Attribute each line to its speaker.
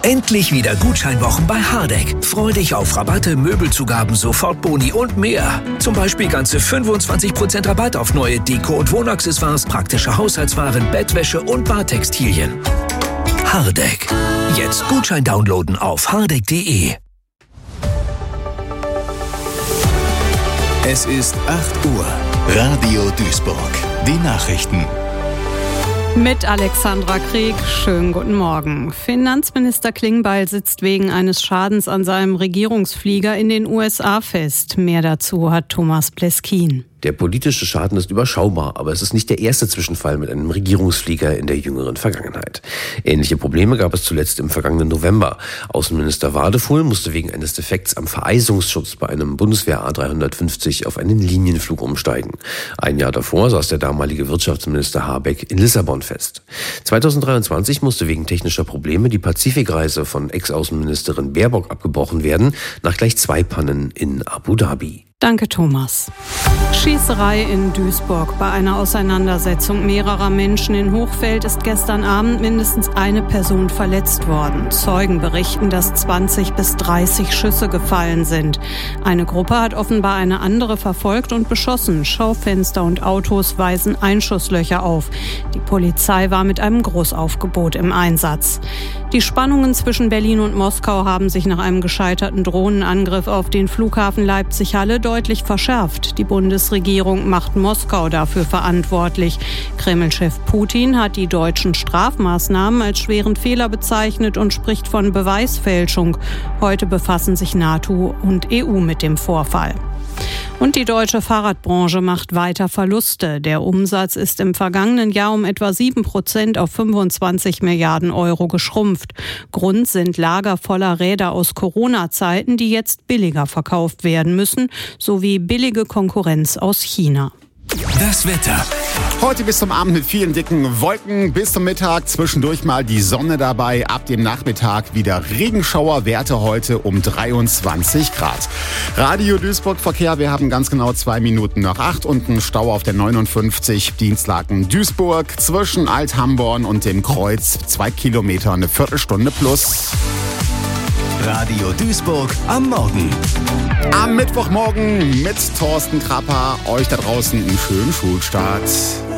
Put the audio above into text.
Speaker 1: Endlich wieder Gutscheinwochen bei Hardegg. Freu dich auf Rabatte, Möbelzugaben, Sofortboni und mehr. Zum Beispiel ganze 25% Rabatt auf neue Deko- und Wohnaccessoires, praktische Haushaltswaren, Bettwäsche und Badtextilien. Hardegg. Jetzt Gutschein downloaden auf hardegg.de.
Speaker 2: Es ist 8 Uhr. Radio Duisburg. Die Nachrichten.
Speaker 3: Mit Alexandra Krieg, schönen guten Morgen. Finanzminister Klingbeil sitzt wegen eines Schadens an seinem Regierungsflieger in den USA fest. Mehr dazu hat Thomas Pleskin.
Speaker 4: Der politische Schaden ist überschaubar, aber es ist nicht der erste Zwischenfall mit einem Regierungsflieger in der jüngeren Vergangenheit. Ähnliche Probleme gab es zuletzt im vergangenen November. Außenminister Wadefuhl musste wegen eines Defekts am Vereisungsschutz bei einem Bundeswehr A350 auf einen Linienflug umsteigen. Ein Jahr davor saß der damalige Wirtschaftsminister Habeck in Lissabon fest. 2023 musste wegen technischer Probleme die Pazifikreise von Ex-Außenministerin Baerbock abgebrochen werden, nach gleich 2 Pannen in Abu Dhabi.
Speaker 3: Danke, Thomas. Schießerei in Duisburg. Bei einer Auseinandersetzung mehrerer Menschen in Hochfeld ist gestern Abend mindestens eine Person verletzt worden. Zeugen berichten, dass 20 bis 30 Schüsse gefallen sind. Eine Gruppe hat offenbar eine andere verfolgt und beschossen. Schaufenster und Autos weisen Einschusslöcher auf. Die Polizei war mit einem Großaufgebot im Einsatz. Die Spannungen zwischen Berlin und Moskau haben sich nach einem gescheiterten Drohnenangriff auf den Flughafen Leipzig-Halle deutlich verschärft. Die Bundesregierung macht Moskau dafür verantwortlich. Kreml-Chef Putin hat die deutschen Strafmaßnahmen als schweren Fehler bezeichnet und spricht von Beweisfälschung. Heute befassen sich NATO und EU mit dem Vorfall. Und die deutsche Fahrradbranche macht weiter Verluste. Der Umsatz ist im vergangenen Jahr um etwa 7% auf 25 Milliarden Euro geschrumpft. Grund sind Lager voller Räder aus Corona-Zeiten, die jetzt billiger verkauft werden müssen, sowie billige Konkurrenz aus China.
Speaker 1: Das Wetter.
Speaker 5: Heute bis zum Abend mit vielen dicken Wolken, bis zum Mittag zwischendurch mal die Sonne dabei. Ab dem Nachmittag wieder Regenschauer, Werte heute um 23 Grad. Radio Duisburg Verkehr, wir haben ganz genau 2 Minuten nach 8 und einen Stau auf der 59 Dienstlaken Duisburg zwischen Alt-Hamborn und dem Kreuz. 2 Kilometer, eine Viertelstunde plus.
Speaker 2: Radio Duisburg am Morgen.
Speaker 5: Am Mittwochmorgen mit Thorsten Krapper. Euch da draußen einen schönen Schulstart.